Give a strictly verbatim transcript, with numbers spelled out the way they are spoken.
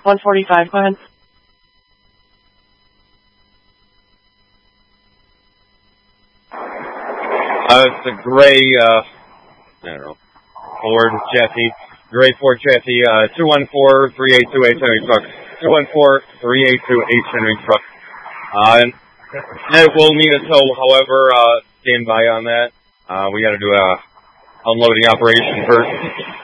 one forty-five, go ahead. Uh, it's a gray, uh, I don't know, Ford chassis, gray Ford chassis, uh, two one four, three eight two H Henry truck, two one four, three eight two H Henry truck. Uh, and it will need a tow, however, uh, stand by on that. Uh, we gotta do a unloading operation first.